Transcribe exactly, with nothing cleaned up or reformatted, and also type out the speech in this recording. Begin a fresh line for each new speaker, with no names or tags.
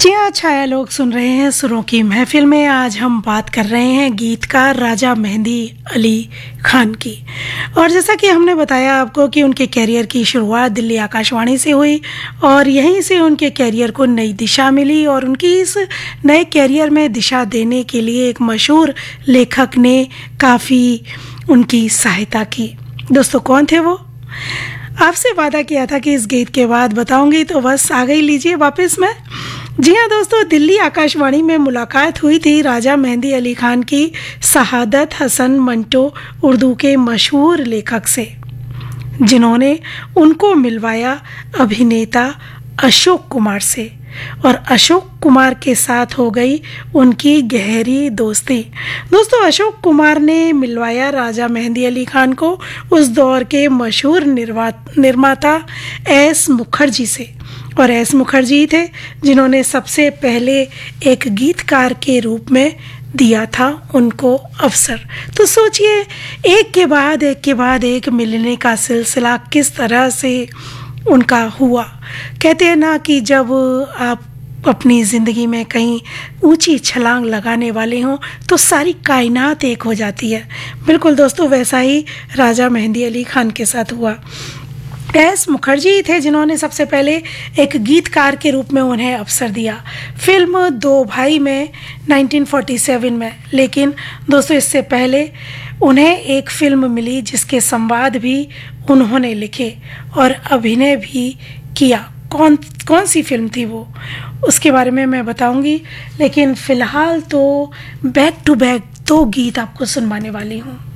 जी हाँ, छाया लोग सुन रहे हैं सुरों की महफिल में। आज हम बात कर रहे हैं गीतकार राजा मेहंदी अली खान की। और जैसा कि हमने बताया आपको कि उनके कैरियर की शुरुआत दिल्ली आकाशवाणी से हुई और यहीं से उनके कैरियर को नई दिशा मिली। और उनकी इस नए कैरियर में दिशा देने के लिए एक मशहूर लेखक ने काफ़ी उनकी सहायता की। दोस्तों, कौन थे वो? आपसे वादा किया था कि इस गीत के बाद बताऊंगी, तो बस आ गई। लीजिए वापस मैं। जी हाँ दोस्तों, दिल्ली आकाशवाणी में मुलाकात हुई थी राजा मेहंदी अली खान की शहादत हसन मंटो उर्दू के मशहूर लेखक से, जिन्होंने उनको मिलवाया अभिनेता अशोक कुमार से। और अशोक कुमार के साथ हो गई उनकी गहरी दोस्ती। दोस्तों, अशोक कुमार ने मिलवाया राजा मेहंदी अली खान को उस दौर के मशहूर निर्माता एस मुखर्जी से। और एस मुखर्जी थे जिन्होंने सबसे पहले एक गीतकार के रूप में दिया था उनको अवसर। तो सोचिए, एक के बाद एक के बाद एक मिलने का सिलसिला किस तरह से उनका हुआ। कहते हैं ना कि जब आप अपनी ज़िंदगी में कहीं ऊंची छलांग लगाने वाले हों तो सारी कायनात एक हो जाती है। बिल्कुल दोस्तों, वैसा ही राजा मेहंदी अली खान के साथ हुआ। एस मुखर्जी थे जिन्होंने सबसे पहले एक गीतकार के रूप में उन्हें अवसर दिया फिल्म दो भाई में उन्नीस सौ सैंतालीस में। लेकिन दोस्तों, इससे पहले उन्हें एक फिल्म मिली जिसके संवाद भी उन्होंने लिखे और अभिनय भी किया। कौन कौन सी फिल्म थी वो, उसके बारे में मैं बताऊंगी। लेकिन फ़िलहाल तो बैक टू बैक दो गीत आपको सुनवाने वाली हूँ।